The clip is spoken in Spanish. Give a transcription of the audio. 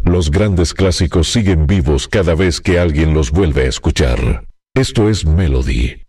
Los grandes clásicos siguen vivos cada vez que alguien los vuelve a escuchar. Esto es Melody.